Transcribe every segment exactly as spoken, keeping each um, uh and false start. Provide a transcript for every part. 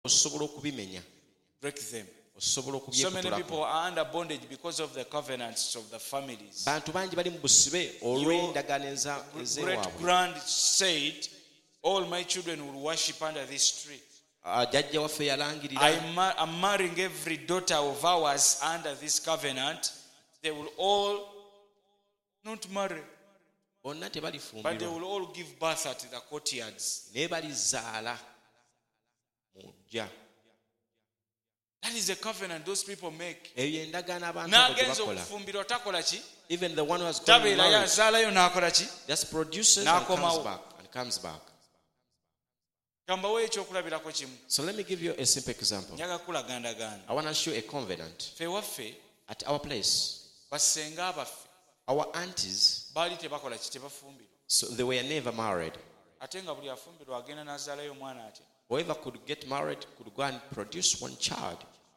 osobola okubimenya. Break them. Osobola So many okubyekutulako. people are under bondage because of the covenants of the families. Bantu bangi bali mu busibe olw'endagaano eza- Great ez'ewaabwe. grand said, all my children will worship under this tree. Ah, jjajja waffe yalangirira I ma- I'm marrying every daughter of ours under this covenant. They will all not marry, bonna but they tebalifumbirwa will all give birth at the courtyards. naye balizaala mu jja. That is the covenant those people make. eyo endagaano abantu abo gye N'agenza bakola. okufumbirwa takola ki? Even the one who has gone Tabeerayo married azaalayo n'akola ki? just produces and comes N'akomawo. back and comes back. Kambawo ekyokulabirako kimu. So let me give you a simple example. Njaga kulagandaganda. I want to show a covenant Ffe waffe at our place. bassenga abaffe Our aunties, baali tebakola ki? Tebafumbirwa. so they were never married. Ate nga buli afumbirwa agenda n'azaalayo omwana atya. Whoever could get married could go and produce one child.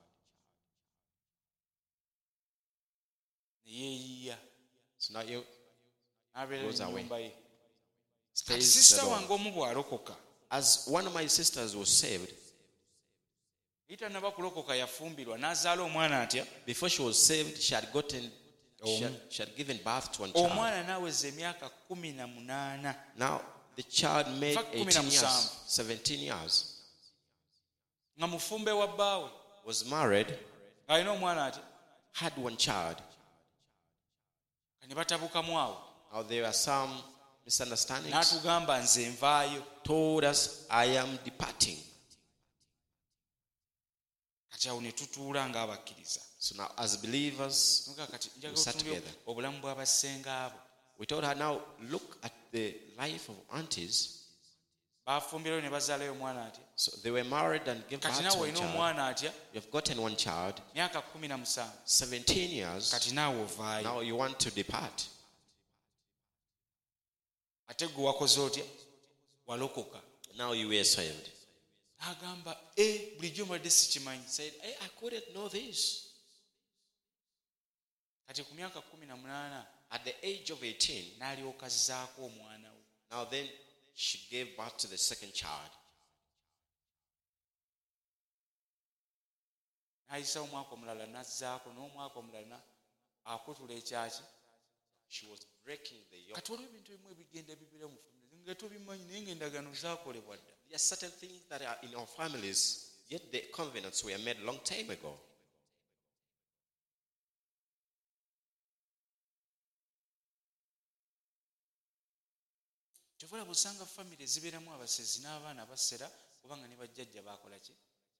Ne yeeyiya. So now you N'abeera Goes mu away. nnyumba ye. Kati stays sisita alone. wange omu bw'alokoka. As one of my sisters was saved, Yitanaba kulokoka yafumbirwa n'azaala omwana atya. before she was saved, she had gotten, she had, she had given birth to one child. Omwana n'aweza emyaka kumi na munaana. Now the child made Fact, kumi na eighteen years, musanvu. seventeen years, Nga mufumbe wa bbaawe. was married, Ng'alina omwana atya. had one child. Ne batabukamu awo. Now there are some misunderstandings. N'atugamba nze nvaayo. Told us, I am departing. Kati awo ne tutuula ng'abakkiriza. So now as believers, Nuga kati we njagala sat otunuulire together. obulamu bw'abassenga abo. We told her, now look at the life of aunties. Baafumbirayo ne bazaalayo omwana atya. So they were married and gave birth Kati to naawe one olina child. omwana atya. You've gotten one child, Myaka kumi na musanvu. seventeen years. Kati naawe ovaayo. Now you want to depart. Ate gwe wakoze otya. Walokoka. Now you were saved. N'agamba e bulijjo mbadde sikimanyi. Said, hey, I couldn't know this. Kati ku myaka kumi na munaana At the age of eighteen, n'alyoka azzaako omwana we. now then she gave birth to the second child. N'ayisa omwaka omulala n'azzaako n'omwaka omulala akutula ekyaki. She was breaking the yoke. Kati waliwo ebintu ebimu ebigenda bibira mu famire nga tobimanyi naye ng'endagaano zaakolebwa dda. There are certain things that are in our families, yet the covenants were made long time ago. Kyovala bw'osanga famire zibeeramu abasezi n'abaana abasera kubanga ne bajjajja baakola ki?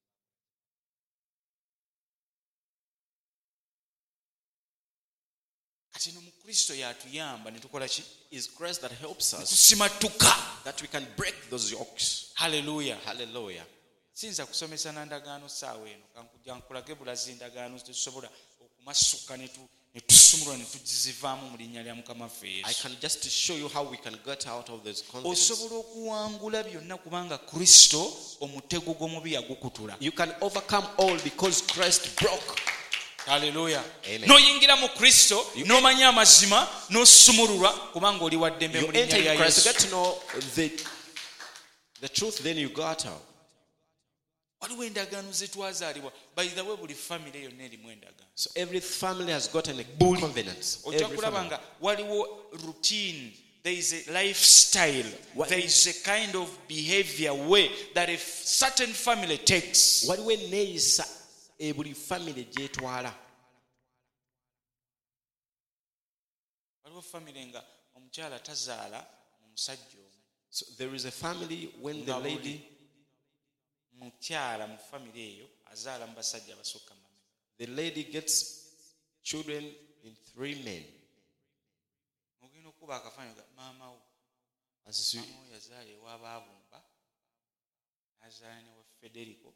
Kati no mu Kristo y'atuyamba ne tukola ki? It's grace that helps us Tusimattuka. that we can break those yokes. Hallelujah. Hallelujah. Siyinza kusomesa na ndagaano saawa eno kankujja nkulage bulazi ndagaano tetusobola okumasuka ne tu- ne tusumulwa ne tugizivaamu mu linnya lya Mukama waffe I Yesu. can just to show you how we can get out of those covenants. Osobola okuwangula byonna kubanga Kristo omutego gw'omubi yagukutula. You can overcome all because Christ broke. Haleluya. Amen. N'oyingira mu Kristo n'omanya amazima n'osumululwa kubanga oli wa ddembe You mu linnya enter lya in Christ, you Yesu. get to know the, the truth, then you got out. Waliwo endagaano ze twazaalibwa. By the way, buli famire yonna erimu endagaano. So every family has gotten a covenant. Ojja Every kulaba family. nga waliwo routine. There is a lifestyle. What- There is a kind of behavior way that a certain family takes. Waliwo enneeyisa e buli family gyetwala. Waliwo famire nga omukyala tazaala mu musajja omu. So there is a family when the Nga buli lady, mukyala mu famire eyo azaala mu basajja abasukka mu bameka. the lady gets children in three men. Ogenda okuba akafaananyi ga maama wo. As you, Maama wo yazaala ewa Baabumba, n'azaala ne wa Federico.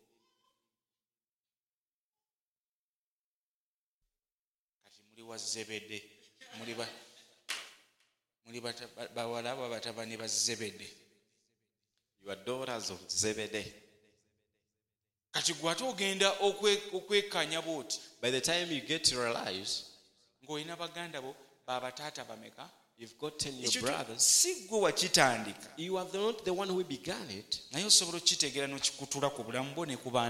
Kati muli wa Zebede. Muli ba muli bata- ba- bawala abo batabani ba Zebede. you are daughters of Zebedee. Kati gwe ate ogenda okwe- okwekanya bw'oti By the time you get to realize, ng'olina baganda bo baabataata bameka. You've got ten your Ekyo brothers. si gwe wakitandika You are not the one who began it. naye osobola okitegeera n'okikutula ku bulamu bwo ne ku